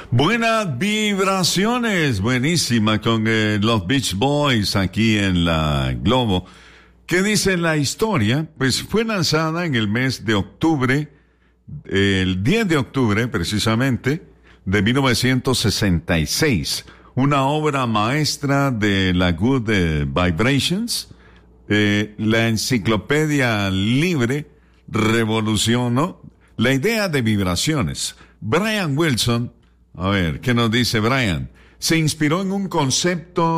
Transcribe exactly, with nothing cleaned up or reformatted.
Buenas vibraciones, buenísima con eh, los Beach Boys aquí en la Globo. ¿Qué dice la historia? Pues fue lanzada en el mes de octubre, el diez de octubre precisamente, de mil novecientos sesenta y seis. Una obra maestra de la Good eh, Vibrations. Eh, la enciclopedia libre revolucionó la idea de vibraciones. Brian Wilson, a ver, ¿qué nos dice Brian? Se inspiró en un concepto